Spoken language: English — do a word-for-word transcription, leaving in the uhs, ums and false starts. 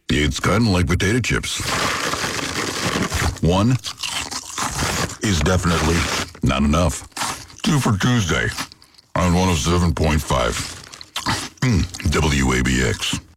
It's kind of like potato chips. One is definitely not enough. Two for Tuesday on one oh seven point five W A B X.